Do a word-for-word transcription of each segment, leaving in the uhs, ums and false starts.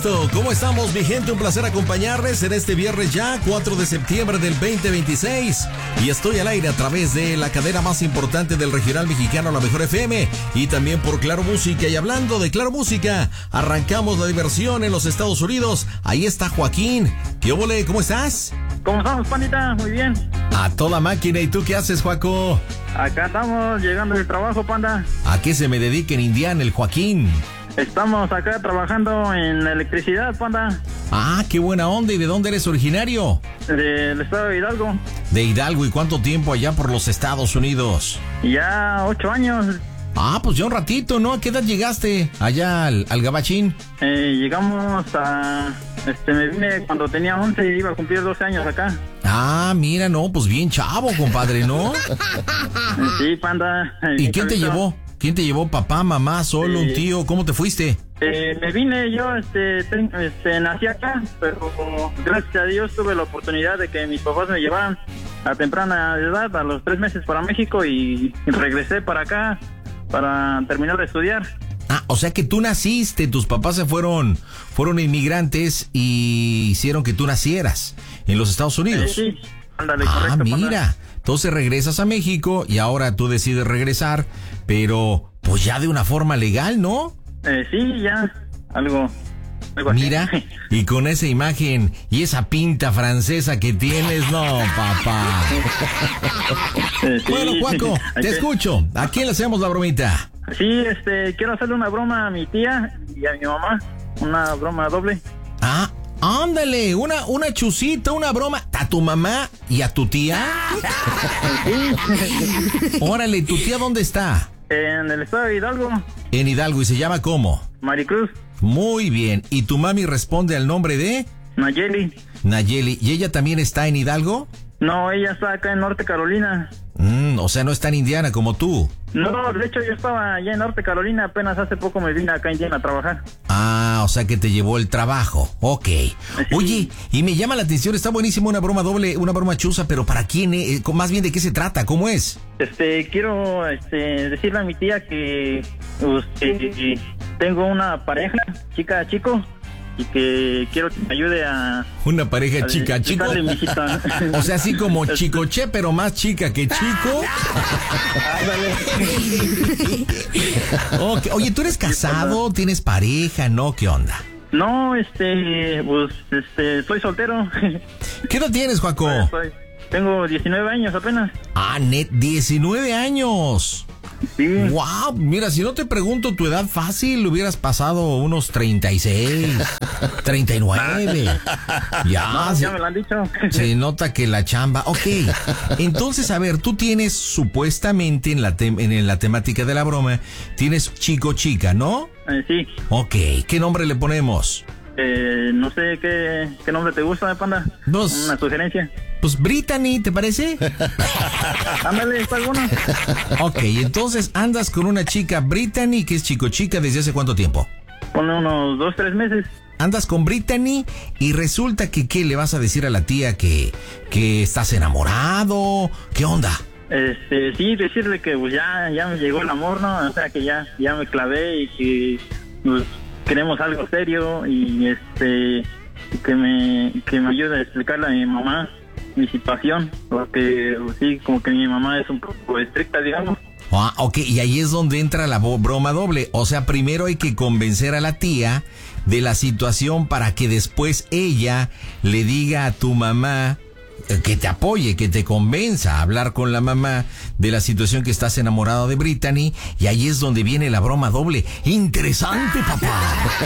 gusto. ¿Cómo estamos, mi gente? Un placer acompañarles en este viernes ya, cuatro de septiembre del veinte veintiséis. Y estoy al aire a través de la cadena más importante del regional mexicano, La Mejor F M. Y también por Claro Música. Y hablando de Claro Música, arrancamos la diversión en los Estados Unidos. Ahí está Joaquín. ¿Qué óvole? ¿Cómo estás? ¿Cómo estamos, pandita? Muy bien. A toda máquina. ¿Y tú qué haces, Joaco? Acá estamos llegando del trabajo, panda. ¿A qué se me dedica en Indiana el Joaquín? Estamos acá trabajando en electricidad, panda. Ah, qué buena onda. ¿Y de dónde eres originario? Del estado de Hidalgo. De Hidalgo. ¿Y cuánto tiempo allá por los Estados Unidos? Ya ocho años. Ah, pues ya un ratito, ¿no? ¿A qué edad llegaste allá al, al Gabachín? Eh, llegamos a... Este, me vine cuando tenía once y iba a cumplir doce años acá. Ah, mira, no, pues bien chavo, compadre, ¿no? Sí, panda. ¿Y quién te llevó? ¿Quién te llevó? ¿Papá, mamá, solo, eh, un tío? ¿Cómo te fuiste? Eh, me vine yo, este, ten, este, nací acá, pero gracias a Dios tuve la oportunidad de que mis papás me llevaran a temprana edad, a los tres meses para México, y, y regresé para acá para terminar de estudiar. Ah, o sea que tú naciste, tus papás se fueron, fueron inmigrantes y hicieron que tú nacieras en los Estados Unidos. Sí, sí. Ándale, ah, correcto, mira, panda. Entonces regresas a México y ahora tú decides regresar, pero pues ya de una forma legal, ¿no? Eh, sí, ya, algo, algo así. Mira, y con esa imagen y esa pinta francesa que tienes, no, papá. Eh, sí. Bueno, Juaco, te que... escucho. ¿A quién le hacemos la bromita? Sí, este, quiero hacerle una broma a mi tía y a mi mamá, una broma doble. Ah, ándale, una, una chusita, una broma. ¿A tu mamá y a tu tía? Órale, ¿tu tía dónde está? En el estado de Hidalgo. En Hidalgo, ¿y se llama cómo? Maricruz. Muy bien, ¿y tu mami responde al nombre de? Nayeli. Nayeli, ¿y ella también está en Hidalgo? No, ella está acá en Norte Carolina. Mm, o sea, no está en Indiana como tú. No, de hecho yo estaba allá en Norte Carolina, apenas hace poco me vine acá a Indiana a trabajar. Ah, o sea que te llevó el trabajo. Ok. Sí. Oye, y me llama la atención, está buenísimo una broma doble, una broma chusa, pero ¿para quién? Eh? Más bien, ¿de qué se trata? ¿Cómo es? Este, quiero este, decirle a mi tía que, pues, que tengo una pareja, chica, chico, y que quiero que me ayude a... Una pareja a chica, chico. Mijita. O sea, así como Chicoche, pero más chica que chico. Okay. Oye, ¿tú eres casado? ¿Tienes pareja? ¿No? ¿Qué onda? No, este, pues, este, soy soltero. ¿Qué edad tienes, Joaco? Soy, tengo diecinueve años apenas. Ah, net, diecinueve años. Sí. Wow, mira, si no te pregunto tu edad fácil, hubieras pasado unos treinta y seis, treinta y nueve. Ya, No, se, ya me lo han dicho. se nota que la chamba. Ok, entonces, a ver, tú tienes supuestamente en la, te, en la temática de la broma, tienes chico chica, ¿no? Eh, sí. Ok, ¿qué nombre le ponemos? Eh, no sé qué, qué nombre te gusta, panda. Dos. Una sugerencia. Pues Brittany, ¿te parece? Ándale, está alguno. Ok, entonces andas con una chica Brittany, que es chico chica, ¿desde hace cuánto tiempo? Pone unos dos, tres meses. Andas con Brittany y resulta que, ¿qué le vas a decir a la tía? Que, que estás enamorado. ¿Qué onda? Este, sí, decirle que pues ya, ya me llegó el amor, ¿no? O sea, que ya, ya me clavé y que pues, queremos algo serio y este, que me, que me ayude a explicarle a mi mamá mi situación, porque pues, sí, como que mi mamá es un poco estricta, digamos. Ah, ok, y ahí es donde entra la broma doble. O sea, primero hay que convencer a la tía de la situación para que después ella le diga a tu mamá, que te apoye, que te convenza a hablar con la mamá de la situación que estás enamorado de Brittany, y ahí es donde viene la broma doble. Interesante, papá.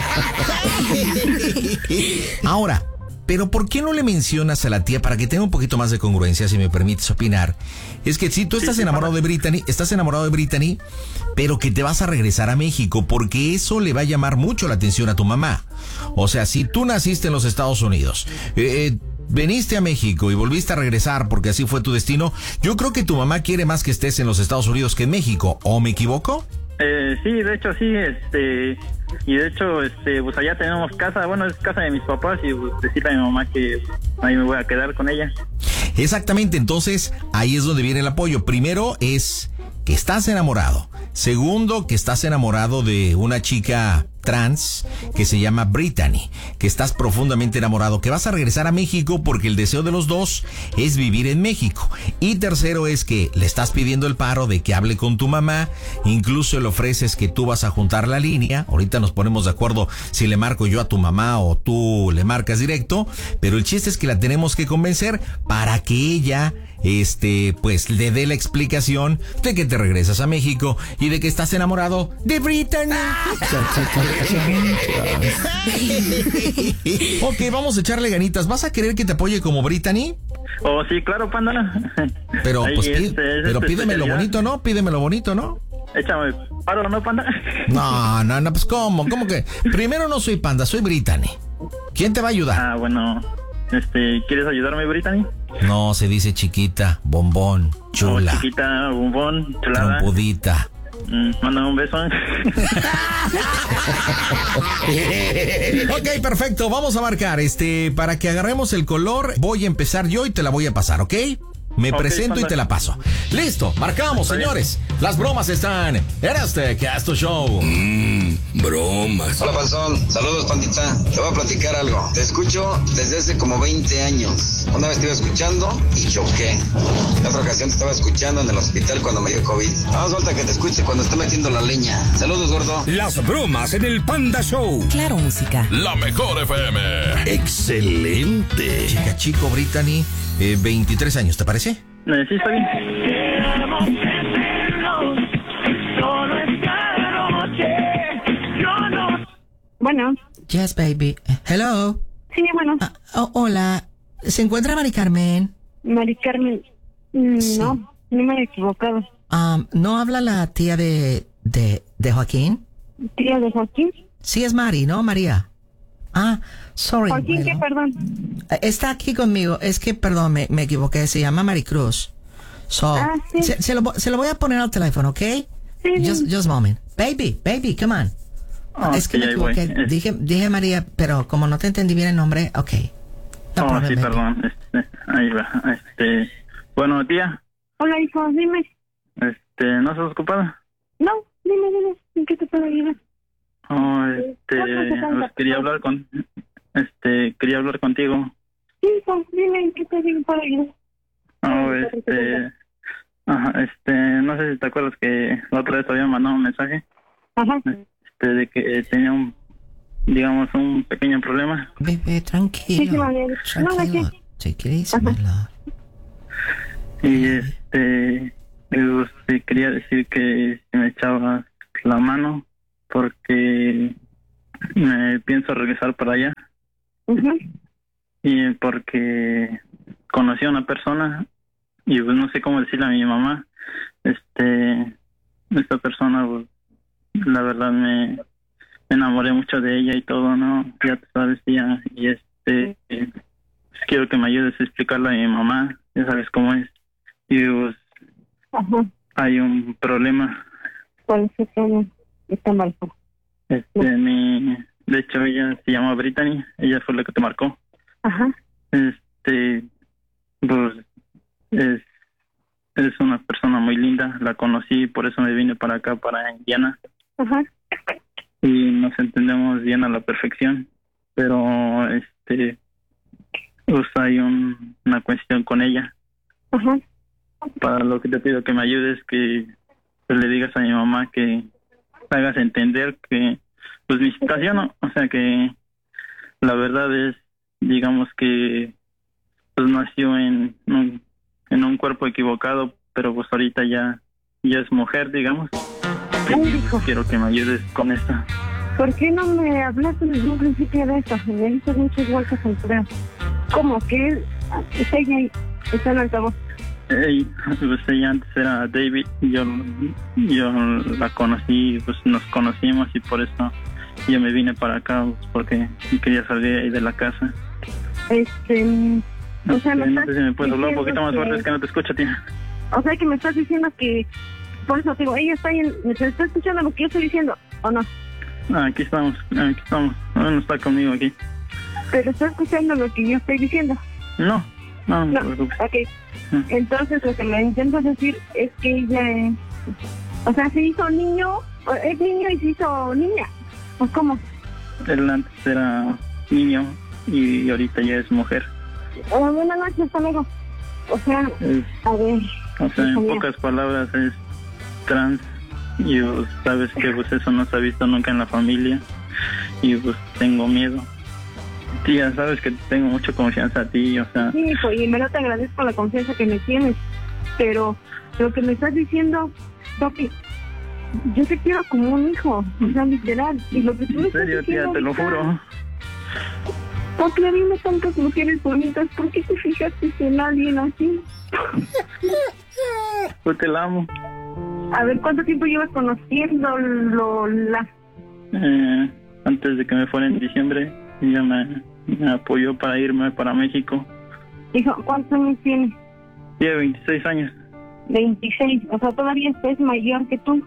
Ahora, pero ¿por qué no le mencionas a la tía para que tenga un poquito más de congruencia, si me permites opinar? Es que si tú estás sí, sí, enamorado papá. de Brittany, estás enamorado de Brittany, pero que te vas a regresar a México, porque eso le va a llamar mucho la atención a tu mamá. O sea, si tú naciste en los Estados Unidos, eh, veniste a México y volviste a regresar porque así fue tu destino, yo creo que tu mamá quiere más que estés en los Estados Unidos que en México, ¿o me equivoco? Eh, sí, de hecho sí, este, y de hecho, este, pues allá tenemos casa, bueno, es casa de mis papás y pues decirle a mi mamá que ahí me voy a quedar con ella. Exactamente, entonces ahí es donde viene el apoyo. Primero es que estás enamorado. Segundo, que estás enamorado de una chica trans que se llama Brittany, que estás profundamente enamorado, que vas a regresar a México porque el deseo de los dos es vivir en México. Y tercero es que le estás pidiendo el paro de que hable con tu mamá, incluso le ofreces que tú vas a juntar la línea. Ahorita nos ponemos de acuerdo si le marco yo a tu mamá o tú le marcas directo, pero el chiste es que la tenemos que convencer para que ella este, pues le dé la explicación de que te regresas a México y de que estás enamorado de Brittany. Ok, vamos a echarle ganitas. ¿Vas a querer que te apoye como Brittany? Oh, sí, claro, Panda. Pero, Ahí, pues, este, pí- es pero este pídeme lo especialidad. bonito, ¿no? Pídeme lo bonito, ¿no? Échame paro, ¿no, Panda? No, no, no, pues ¿cómo? ¿Cómo que? Primero no soy Panda, soy Brittany. ¿Quién te va a ayudar? Ah, bueno, este, ¿quieres ayudarme, Brittany? No, se dice chiquita, bombón, chula, Oh, chiquita, bombón, chulada. trompudita. Mm, mándame un beso. Ok, perfecto, vamos a marcar. Este, para que agarremos el color, voy a empezar yo y te la voy a pasar, ¿ok? Me Ok, presento Panda. y te la paso. Listo, marcamos, Está bien. señores. Las bromas están en este Casto Show. Mmm, bromas. Hola, Panzón. Saludos, pandita. Te voy a platicar algo. Te escucho desde hace como veinte años. Una vez te iba escuchando y choqué. En otra ocasión te estaba escuchando en el hospital cuando me dio COVID. Haz falta que te escuche cuando esté metiendo la leña. Saludos, gordo. Las bromas en el Panda Show. Claro, música. La mejor F M. Excelente. Chica chico, Brittany, eh, veintitrés años, ¿te parece? Eh, sí, está bien. Bueno, Yes, baby. Hello. sí, bueno, Ah, oh, hola. ¿Se encuentra Mari Carmen? Mari Carmen, mm, Sí. no, no me he equivocado. Um, ¿No habla la tía de, de, de Joaquín? Tía de Joaquín. Sí, es Mari, ¿no, María? Ah, sorry. Joaquín, ¿qué, bueno. perdón? Eh, Está aquí conmigo. Es que, perdón, me, me equivoqué. Se llama Maricruz. So, Ah, sí. se, se lo, vo- se lo voy a poner al teléfono, ¿ok? Sí, Just, sí. just a moment. Baby, baby, come on. Oh, es que sí, me ahí voy. equivoqué. Es- Dije, dije María, pero como no te entendí bien el nombre, ok. No oh, problem, sí, baby. perdón. Este, ahí va. Este, bueno, tía, Hola, hijo, dime. este, ¿no estás ocupada? No, dime, dime, ¿en qué te puedo ayudar? Oh, este, ¿Cómo se llama? pues, quería hablar con, este, quería hablar contigo. Sí, hijo, dime, ¿en qué te puedo ayudar? Oh, Sí, este, ajá, este, no sé si te acuerdas que la otra vez te había mandado un mensaje, Ajá, este, de que tenía un, digamos, un pequeño problema. Bebé, sí, sí, tranquilo. María. No, Tranquilo. aquí. Take it easy, my love. Y este, yo te quería decir que si me echabas la mano, porque me pienso regresar para allá, Ujú. y porque conocí a una persona, y pues no sé cómo decirle a mi mamá, este, esta persona, pues, la verdad me, me enamoré mucho de ella y todo, ¿no? Ya tú sabes, tía, y este, pues, quiero que me ayudes a explicarle a mi mamá, ya sabes cómo es. Y pues Ajá, hay un problema. ¿cuál es el problema? Está mal. Este, mi, de hecho ella se llama Brittany, ella fue la que te marcó. Ajá, Este, pues es, es una persona muy linda, la conocí, por eso me vine para acá, para Indiana, ajá, y nos entendemos bien a la perfección, pero este, pues hay un, una cuestión con ella. ajá. Para lo que te pido que me ayudes, que pues, le digas a mi mamá que le hagas entender que pues mi situación, ¿no? O sea que la verdad es, digamos que pues nació en un, en un cuerpo equivocado, pero pues ahorita ya ya es mujer, digamos. Ay, hijo, Quiero que me ayudes con esto. ¿por qué no me hablaste desde un principio de esto? Me diste muchas vueltas al correo. ¿Cómo que está ella ahí? Está en altavoz. Ey, pues ella antes era David, yo yo la conocí, pues nos conocimos y por eso yo me vine para acá, pues, porque quería salir ahí de la casa. Este, o sea, Este, me no estás sé si me puedes hablar un diciendo poquito más fuerte, que- es que no te escucho, tía. O sea, que me estás diciendo que, por eso te digo, ella está ahí, en- ¿me está escuchando lo que yo estoy diciendo o no? Ah, aquí estamos, aquí estamos, no, no está conmigo aquí. Pero está escuchando lo que yo estoy diciendo. No, no, no No, te preocupes. ok. Mm. Entonces lo que me intentas decir es que ella, eh, o sea, se hizo niño, o es niño y se hizo niña. ¿O cómo? Él antes era niño y ahorita ya es mujer. Uh, buenas noches, amigo. O sea, Es, a ver. o sea, en hija mía. pocas palabras es trans y pues, sabes que pues eso no se ha visto nunca en la familia y pues tengo miedo. Tía, sabes que tengo mucha confianza a ti, o sea... Sí, hijo, y en verdad te agradezco la confianza que me tienes, pero lo que me estás diciendo, papi, yo te quiero como un hijo, o sea, literal, y lo que tú me En estás serio, tía, diciendo te lo ahorita, juro. papi, a mí me tantas mujeres bonitas, ¿por qué te fijaste en alguien así? Pues te la amo. A ver, ¿cuánto tiempo llevas conociendo lo, la... Eh, antes de que me fuera en diciembre, ella me, me apoyó para irme para México. Hijo, ¿cuántos años tienes? Tiene veintiséis años. veintiséis, o sea, todavía es mayor que tú.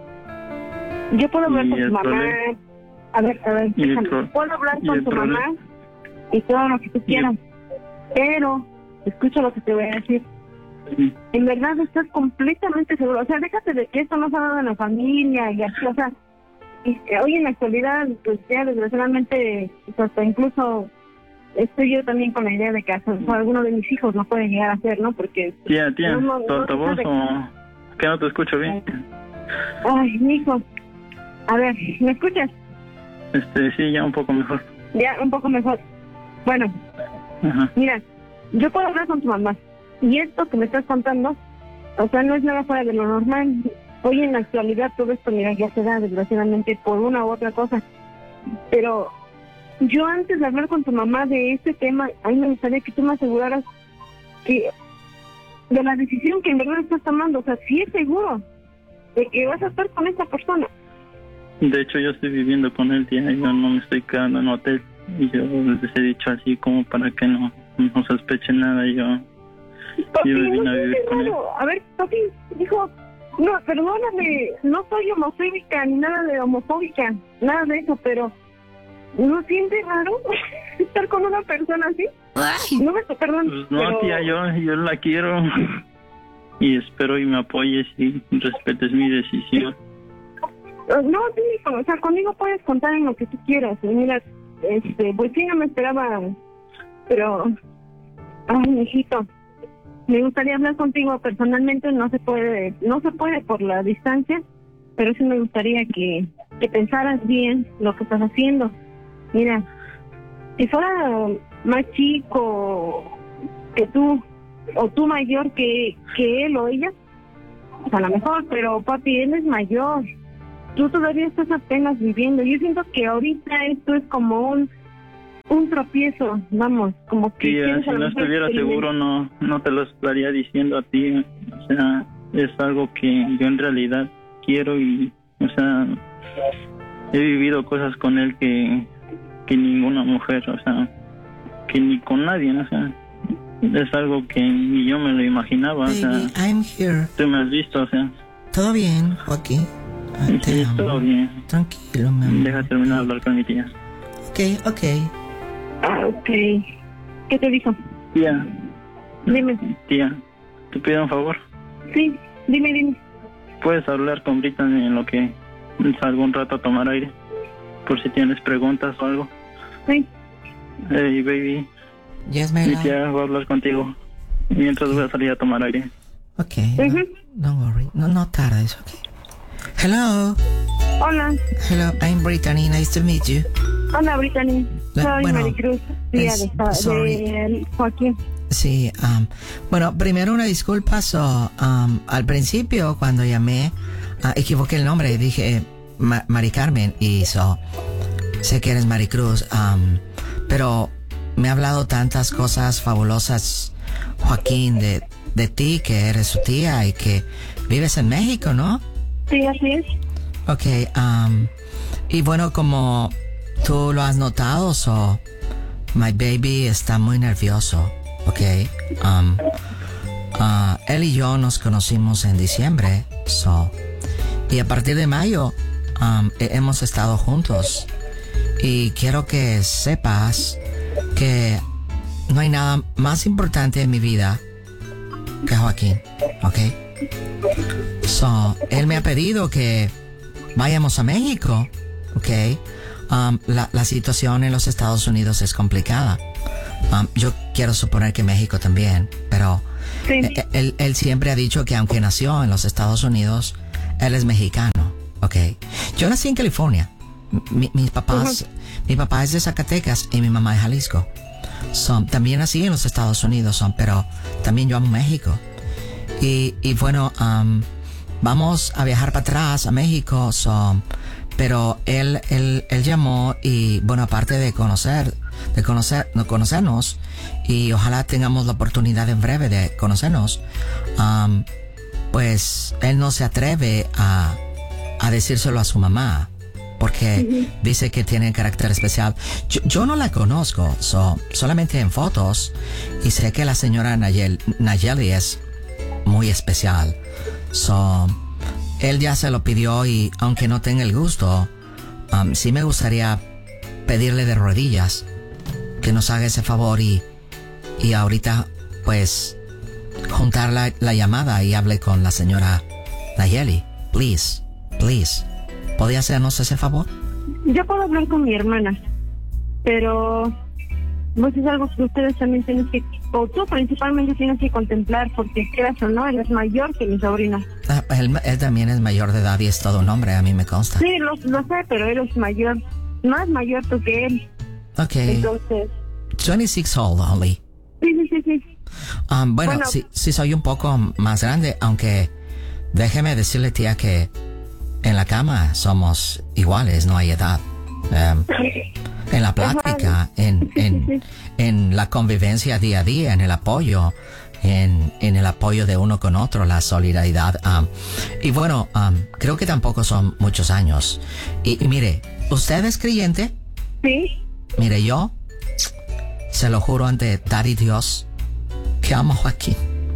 Yo puedo hablar ¿Y con tu el mamá. problema? A ver, a ver, ¿Y el déjame. pro- Puedo hablar y con el tu problema? mamá y todo lo que tú ¿Y el- quieras. Pero, escucha lo que te voy a decir. En verdad estás completamente seguro. O sea, déjate de que esto no se ha dado en la familia y así, o sea, y, eh, hoy en la actualidad, pues ya desgraciadamente, pues, hasta incluso estoy yo también con la idea de que hasta, o sea, alguno de mis hijos no puede llegar a ser, ¿no? Porque... Tía, tía, no, no, ¿tu no se altavoz sabe. o que no te escucho bien? Ay, mijo. A ver, ¿me escuchas? Este, sí, ya un poco mejor. Ya, un poco mejor. Bueno, Ajá. mira, yo puedo hablar con tu mamá. Y esto que me estás contando, o sea, no es nada fuera de lo normal. Hoy en la actualidad todo esto, mira, ya se da desgraciadamente por una u otra cosa. Pero yo antes de hablar con tu mamá de este tema, a mí me gustaría que tú me aseguraras que de la decisión que en verdad estás tomando, o sea, si es seguro de que vas a estar con esta persona. De hecho, yo estoy viviendo con él, tía, y yo no me estoy quedando en hotel. Y yo les he dicho así como para que no, no sospechen nada. Yo, Papi, yo me no vine a sientes vivir con él. raro. A ver, papi, dijo, no, perdóname, no soy homofóbica ni nada de homofóbica, nada de eso, pero ¿no sientes raro estar con una persona así? Ay, No me perdón. Pues no, pero- tía, yo, yo la quiero. Y espero y me apoyes y respetes mi decisión. No, sí, hijo, o sea, conmigo puedes contar en lo que tú quieras. Y mira, este, pues sí, no me esperaba, pero, ay, mijito, me gustaría hablar contigo personalmente, no se puede, no se puede por la distancia, pero sí me gustaría que, que pensaras bien lo que estás haciendo. Mira, si fuera más chico que tú, o tú mayor que, que él o ella, pues a lo mejor, pero papi, él es mayor. Tú todavía estás apenas viviendo. Yo siento que ahorita esto es como un un tropiezo, vamos, como que... Tía, quieres si a lo no mejor estuviera experimentar. seguro no, no te lo estaría diciendo a ti. O sea, es algo que yo en realidad quiero y, o sea, he vivido cosas con él que, que ninguna mujer, o sea, que ni con nadie, ¿no? O sea, es algo que ni yo me lo imaginaba, o sea, baby, I'm here. tú me has visto, o sea, ¿Todo bien, Joaquín? Ay, te sí, amo. todo bien. Tranquilo, mi amor. Deja terminar de hablar con mi tía. Ok, ok. Ah, ok. ¿Qué te dijo? Tía, Dime. tía, te pido un favor. Sí, dime, dime. ¿Puedes hablar con Brittany en lo que salgo un rato a tomar aire? Por si tienes preguntas o algo. Sí. Hey, baby, Yes, my mi love. tía va a hablar contigo. Mientras voy a salir a tomar aire. Ok, no, Ujú. don't worry. No, no tardes, ok. Hello. Hola. Hello, I'm Brittany. Nice to meet you. Hola, Brittany. Eh, Soy bueno, Maricruz, tía es- de, sorry. de Joaquín. Sí, um, bueno, primero una disculpa. So, um, al principio, cuando llamé, ah, equivoqué el nombre. Dije Ma- Mari Carmen y so, sé que eres Maricruz. Um, pero me ha hablado tantas cosas fabulosas, Joaquín, de, de ti, que eres su tía y que vives en México, ¿no? Sí, así es. Ok, um, y bueno, como tú lo has notado, so, my baby está muy nervioso, ok. Um, uh, él y yo nos conocimos en diciembre, so, y a partir de mayo um, he- hemos estado juntos. Y quiero que sepas que no hay nada más importante en mi vida que Joaquín, ok. So, él me ha pedido que vayamos a México, ¿ok? Um, la, la situación en los Estados Unidos es complicada. Um, yo quiero suponer que México también, pero Sí. él, él, él siempre ha dicho que aunque nació en los Estados Unidos, él es mexicano, ¿ok? Yo nací en California. Mi, mis papás, Ujú. mi papá es de Zacatecas y mi mamá es Jalisco. So, también nací en los Estados Unidos, so, pero también yo amo México. Y, y bueno, um, vamos a viajar para atrás a México, so, pero él, él, él llamó y bueno, aparte de conocer, de conocer, de conocernos, y ojalá tengamos la oportunidad en breve de conocernos, um, pues él no se atreve a, a decírselo a su mamá, porque uh-huh. dice que tiene carácter especial. Yo, yo no la conozco, so, solamente en fotos, y sé que la señora Nayel, Nayeli es muy especial. So, él ya se lo pidió y aunque no tenga el gusto, um, sí me gustaría pedirle de rodillas que nos haga ese favor y, y ahorita pues juntar la, la llamada y hable con la señora Nayeli. Please, please. ¿Podría hacernos ese favor? Yo puedo hablar con mi hermana, pero pues es algo que ustedes también tienen que, o tú principalmente tienes que contemplar, porque creas o no, él es mayor que mi sobrina. Ah, él, él también es mayor de edad y es todo un hombre, a mí me consta. Sí, lo, lo sé, pero él es mayor, más mayor tú que él. Ok. Entonces... veintiséis old only. Sí, sí, sí, sí. Um, bueno, Bueno. sí, sí soy un poco más grande, aunque déjeme decirle, tía, que en la cama somos iguales, no hay edad. Um, en la plática, en, en, en la convivencia día a día, en el apoyo, en, en el apoyo de uno con otro, la solidaridad. Um, y bueno, um, creo que tampoco son muchos años. Y, y mire, ¿usted es creyente? Sí. Mire, yo se lo juro ante Daddy Dios que amo a Joaquín.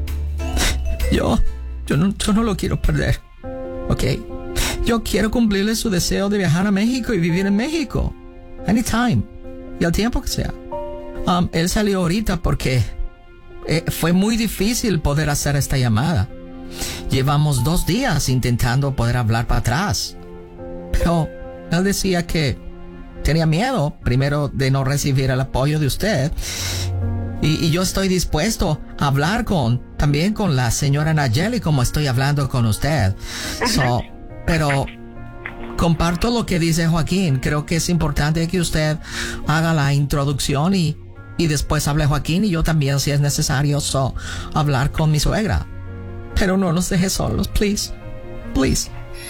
Yo, yo no, yo no lo quiero perder, ¿ok? Yo quiero cumplirle su deseo de viajar a México y vivir en México. Anytime. Y al tiempo que sea. Um, él salió ahorita porque eh, fue muy difícil poder hacer esta llamada. Llevamos dos días intentando poder hablar para atrás. Pero él decía que tenía miedo, primero, de no recibir el apoyo de usted. Y, y yo estoy dispuesto a hablar con, también con la señora Nayeli como estoy hablando con usted. So, pero comparto lo que dice Joaquín. Creo que es importante que usted haga la introducción y, y después hable Joaquín y yo también, si es necesario, so, hablar con mi suegra. Pero no nos deje solos, please. Please.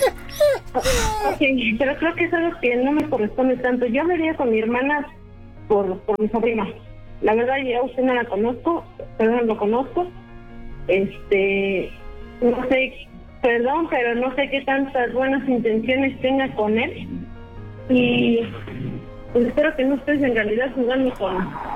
Ok, pero creo que es algo que no me corresponde tanto. Yo hablaría con mi hermana por, por mi sobrina. La verdad, yo a usted no la conozco, perdón, lo conozco. Este, no sé, perdón, pero no sé qué tantas buenas intenciones tenga con él. Y pues espero que no estés en realidad jugando con,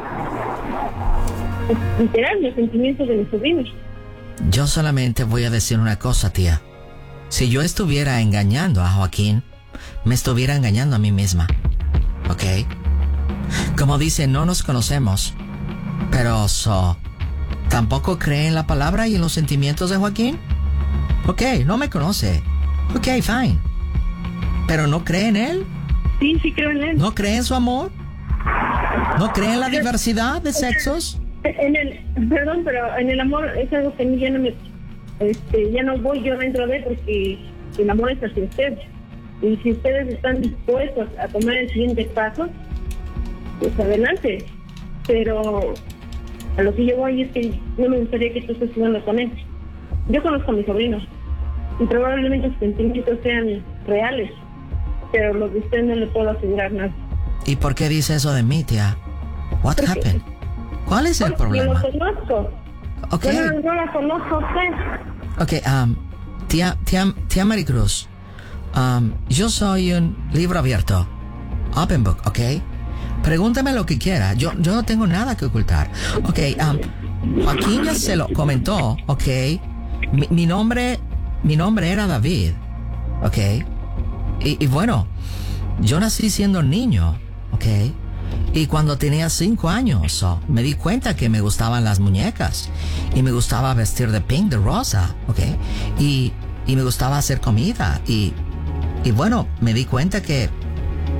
pues, literal, los sentimientos de mi sobrina. Yo solamente voy a decir una cosa, tía. Si yo estuviera engañando a Joaquín, me estuviera engañando a mí misma. ¿Ok? Como dice, no nos conocemos. Pero, so, ¿tampoco cree en la palabra y en los sentimientos de Joaquín? Ok, no me conoce. Ok, fine. ¿Pero no cree en él? Sí, sí creo en él. ¿No cree en su amor? ¿No cree en la diversidad de sexos? En el, perdón, pero en el amor es algo que a mí ya no me... Este, ya no voy yo dentro de él porque el amor es hacia ustedes. Y si ustedes están dispuestos a tomar el siguiente paso, pues adelante. Pero a lo que yo voy es que no me gustaría que tú estés jugando con él. Yo conozco a mi sobrino y probablemente sus sentimientos sean reales, pero lo de usted no le puedo asegurar nada. ¿Y por qué dice eso de mí, tía? What Porque- happened? ¿Cuál es el Porque problema? Yo lo conozco. Ok. Yo no, no la conozco a usted. Ok, um, tía, tía, tía Maricruz, um, yo soy un libro abierto, open book, ok. Pregúntame lo que quiera, yo, yo no tengo nada que ocultar. Ok, um, Joaquín ya se lo comentó, ok. Mi, mi nombre, mi nombre era David, ok. Y, y bueno, yo nací siendo niño, ok. Y cuando tenía cinco años, oh, me di cuenta que me gustaban las muñecas. Y me gustaba vestir de pink, de rosa, ¿ok? Y, y me gustaba hacer comida. Y, y bueno, me di cuenta que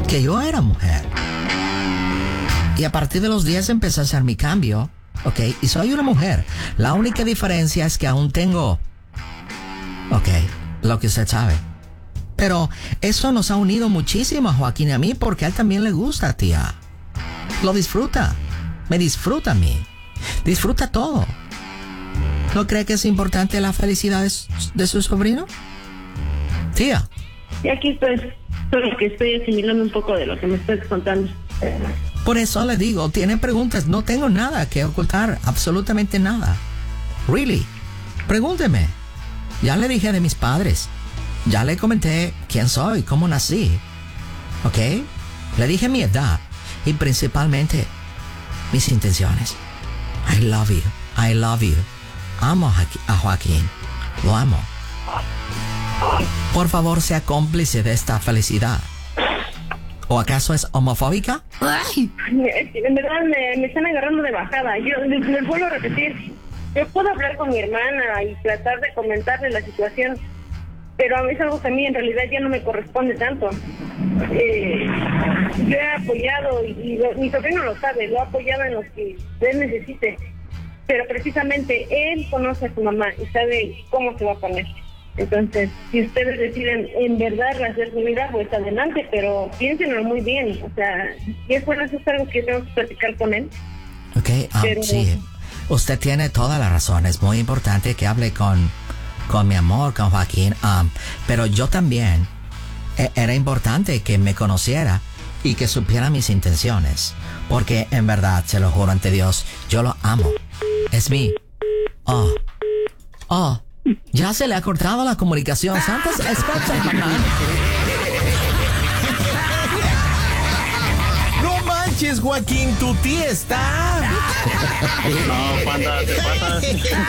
que yo era mujer. Y a partir de los diez empecé a hacer mi cambio, ¿ok? Y soy una mujer. La única diferencia es que aún tengo, ok, lo que usted sabe. Pero eso nos ha unido muchísimo a Joaquín y a mí porque a él también le gusta, tía. Lo disfruta. Me disfruta a mí. Disfruta todo. ¿No cree que es importante la felicidad de su, de su sobrino? Tía. Y aquí estoy, solo que estoy asimilando un poco de lo que me estás contando. Por eso le digo, tiene preguntas. No tengo nada que ocultar. Absolutamente nada. Really. Pregúnteme. Ya le dije de mis padres. Ya le comenté quién soy, cómo nací. ¿Ok? Le dije mi edad. Y principalmente mis intenciones. I love you. I love you. Amo a Joaquín. Lo amo. Por favor, sea cómplice de esta felicidad. ¿O acaso es homofóbica? Ay. En verdad me, me están agarrando de bajada. Yo les, les vuelvo a repetir. Yo puedo hablar con mi hermana y tratar de comentarle la situación, pero es algo que a mí en realidad ya no me corresponde tanto. Eh, yo he apoyado, y, y lo, mi sobrino lo sabe, lo he apoyado en lo que él necesite, pero precisamente él conoce a su mamá y sabe cómo se va a poner. Entonces, si ustedes deciden en verdad hacer su vida, pues adelante, pero piénsenlo muy bien. O sea, si es bueno, eso es algo que tengo que platicar con él. Ok, um, pero... sí. Usted tiene toda la razón. Es muy importante que hable con, con mi amor, con Joaquín. Um, pero yo también, e- era importante que me conociera y que supiera mis intenciones. Porque en verdad, se lo juro ante Dios, yo lo amo. Es mi... Oh. Oh. Ya se le ha cortado la comunicación. Santos, escucha, mamá. No manches, Joaquín, tu tía está. No, panda, te pasas.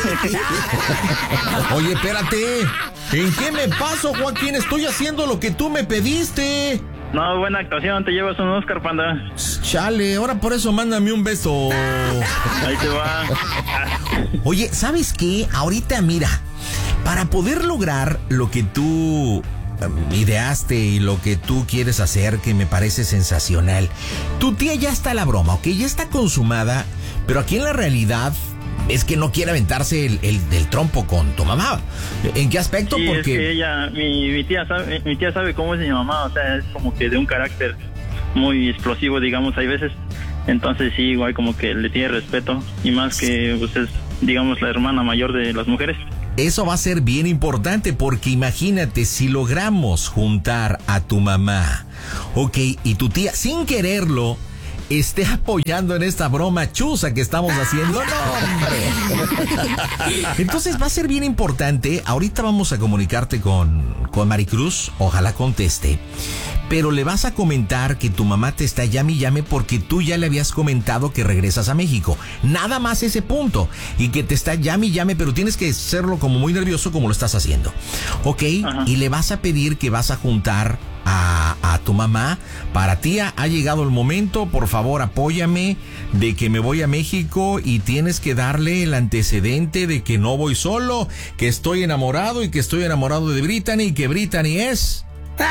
Oye, espérate. ¿En qué me paso, Joaquín? Estoy haciendo lo que tú me pediste. No, buena actuación, te llevas un Oscar, panda. Chale, ahora por eso mándame un beso. Ahí te va. Oye, ¿sabes qué? Ahorita, mira, para poder lograr lo que tú um, ideaste y lo que tú quieres hacer, que me parece sensacional, tu tía ya está a la broma, ¿ok? Ya está consumada, pero aquí en la realidad es que no quiere aventarse el, el, el trompo con tu mamá. ¿En qué aspecto? Sí, porque es que ella, mi, mi tía sabe, mi tía sabe cómo es mi mamá, o sea, es como que de un carácter muy explosivo, digamos, hay veces. Entonces sí, igual como que le tiene respeto, y más que pues es, digamos, la hermana mayor de las mujeres. Eso va a ser bien importante porque imagínate si logramos juntar a tu mamá, ok, y tu tía sin quererlo esté apoyando en esta broma chusa que estamos haciendo. ¡No, hombre! Entonces va a ser bien importante. Ahorita vamos a comunicarte con, con Maricruz. Ojalá conteste. Pero le vas a comentar que tu mamá te está llame y llame porque tú ya le habías comentado que regresas a México. Nada más ese punto. Y que te está llame y llame, pero tienes que hacerlo como muy nervioso como lo estás haciendo. ¿Ok? Ajá. Y le vas a pedir que vas a juntar a, a tu mamá. Para tía, ha llegado el momento, por favor apóyame, de que me voy a México y tienes que darle el antecedente de que no voy solo, que estoy enamorado y que estoy enamorado de Brittany y que Brittany es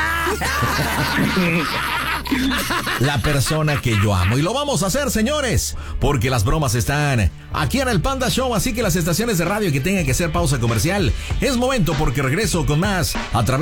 la persona que yo amo. Y lo vamos a hacer, señores, porque las bromas están aquí en el Panda Show, así que las estaciones de radio que tengan que hacer pausa comercial, es momento porque regreso con más a través